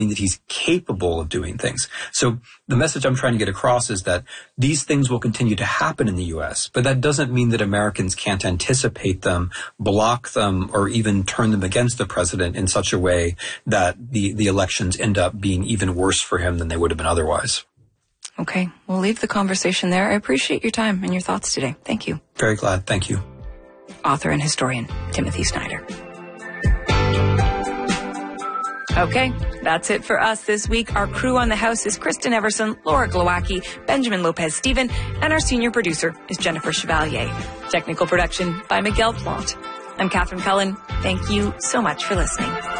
that he's capable of doing things. So the message I'm trying to get across is that these things will continue to happen in the U.S., but that doesn't mean that Americans can't anticipate them, block them, or even turn them against the president in such a way that the elections end up being even worse for him than they would have been otherwise. Okay, we'll leave the conversation there. I appreciate your time and your thoughts today. Thank you. Very glad. Thank you. Author and historian Timothy Snyder. Okay, that's it for us this week. Our crew on the house is Kristen Everson, Laura Glowacki, Benjamin Lopez-Steven, and our senior producer is Jennifer Chevalier. Technical production by Miguel Plant. I'm Catherine Cullen. Thank you so much for listening.